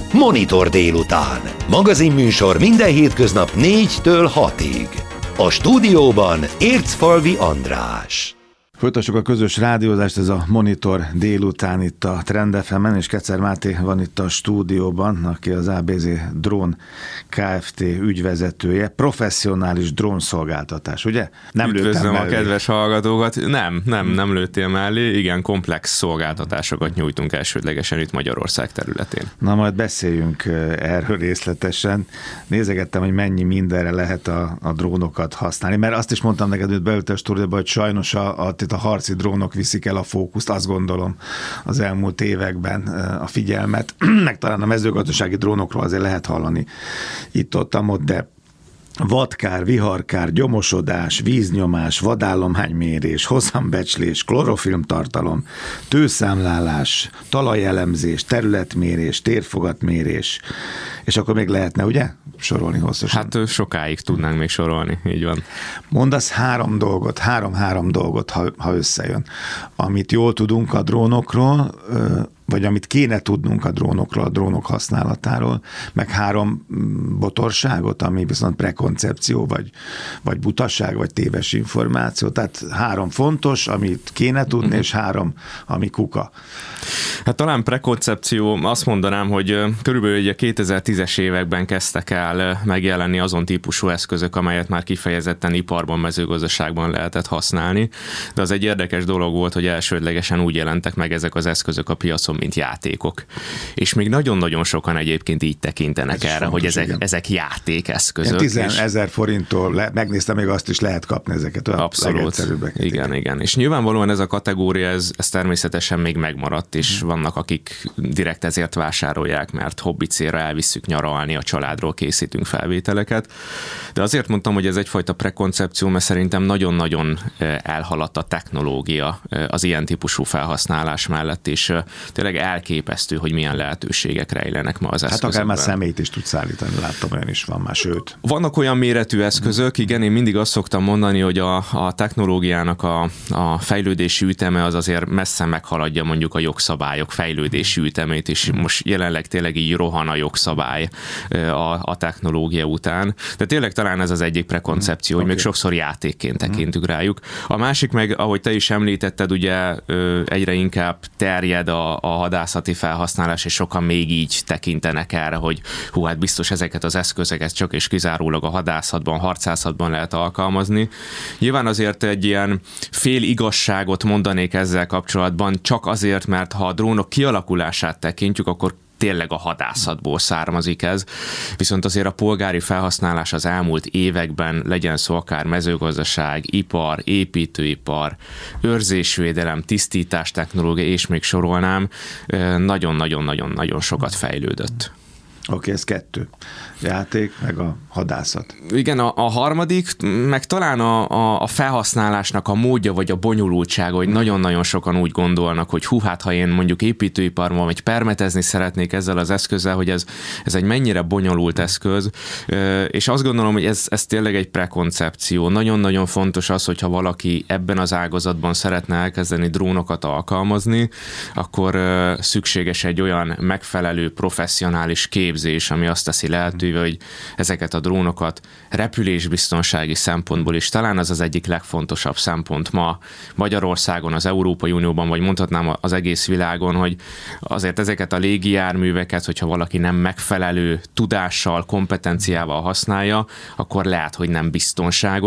Monitor délután. Magazinműsor minden hétköznap 4-től 6-ig. A stúdióban Ércfalvi András. Folytassuk a közös rádiózást, ez a Monitor délután itt a Trend FM-en, és Kecer Máté van itt a stúdióban, aki az ABZ Drón Kft. Ügyvezetője. Professzionális drónszolgáltatás, ugye? Nem üdvözlöm a kedves hallgatókat. Nem lőttél mellé, igen, komplex szolgáltatásokat nyújtunk elsődlegesen itt Magyarország területén. Na majd beszéljünk erről részletesen. Nézegettem, hogy mennyi mindenre lehet a drónokat használni, mert azt is mondtam neked, hogy beültél a stúdióba, hogy sajnos a harci drónok viszik el a fókuszt, azt gondolom az elmúlt években a figyelmet, meg talán a mezőgazdasági drónokról azért lehet hallani itt-ott, de vadkár, viharkár, gyomosodás, víznyomás, vadállománymérés, hozambecslés, klorofilmtartalom, tőszámlálás, talajelemzés, területmérés, térfogatmérés, és akkor még lehetne, ugye? Sorolni hosszasan. Hát sokáig tudnánk még sorolni, így van. Mondasz három dolgot, ha összejön, amit jól tudunk a drónokról, vagy amit kéne tudnunk a drónokról, a drónok használatáról, meg három botorságot, ami viszont prekoncepció, vagy butaság, vagy téves információ. Tehát három fontos, amit kéne tudni, és három, ami kuka. Hát talán prekoncepció, azt mondanám, hogy körülbelül ugye 2010-es években kezdtek el megjelenni azon típusú eszközök, amelyet már kifejezetten iparban, mezőgazdaságban lehetett használni, de az egy érdekes dolog volt, hogy elsődlegesen úgy jelentek meg ezek az eszközök a piacon, mint játékok. És még nagyon-nagyon sokan egyébként így tekintenek erre, fontos, hogy ezek játékeszközök. 10 000 forinttól, megnéztem, még azt is lehet kapni ezeket a legegyszerűbbeket. Igen. És nyilvánvalóan ez a kategória, ez természetesen még megmaradt, és vannak, akik direkt ezért vásárolják, mert hobbi célra elvisszük nyaralni, a családról készítünk felvételeket. De azért mondtam, hogy ez egyfajta prekoncepció, mert szerintem nagyon-nagyon elhaladt a technológia az ilyen típusú felhasználás mellett, és tényleg elképesztő, hogy milyen lehetőségek rejlenek ma az eszközökben. Hát akár már személyt is tudsz állítani, láttam, olyan is van már, sőt. Vannak olyan méretű eszközök, igen, én mindig azt szoktam mondani, hogy a technológiának a fejlődési üteme az azért messze meghaladja mondjuk a jogszabályok fejlődési ütemét, és most jelenleg tényleg így rohan a jogszabály a technológia után. De tényleg talán ez az egyik prekoncepció, hogy még sokszor játékként tekintünk rájuk. A másik meg, ahogy te is említetted, ugye egyre inkább terjed a hadászati felhasználás, és sokan még így tekintenek erre, hogy hát biztos ezeket az eszközeket csak és kizárólag a hadászatban, harcászatban lehet alkalmazni. Nyilván azért egy ilyen fél igazságot mondanék ezzel kapcsolatban, csak azért, mert ha a drónok kialakulását tekintjük, akkor tényleg a hadászatból származik ez, viszont azért a polgári felhasználás az elmúlt években, legyen szó akár mezőgazdaság, ipar, építőipar, őrzésvédelem, tisztítás technológia, és még sorolnám, nagyon-nagyon-nagyon sokat fejlődött. Oké, ez 2. Játék, meg a hadászat. Igen, a harmadik, meg talán a felhasználásnak a módja, vagy a bonyolultsága, hogy nagyon-nagyon sokan úgy gondolnak, hogy hát ha én mondjuk építőiparban, vagy permetezni szeretnék ezzel az eszközzel, hogy ez egy mennyire bonyolult eszköz, és azt gondolom, hogy ez tényleg egy prekoncepció. Nagyon-nagyon fontos az, hogyha valaki ebben az ágazatban szeretne elkezdeni drónokat alkalmazni, akkor szükséges egy olyan megfelelő professzionális képzés, ami azt teszi lehetővé, hogy ezeket a drónokat repülésbiztonsági szempontból is talán az egyik legfontosabb szempont ma Magyarországon, az Európai Unióban, vagy mondhatnám az egész világon, hogy azért ezeket a légijárműveket, hogyha valaki nem megfelelő tudással, kompetenciával használja, akkor lehet, hogy nem biztonságos.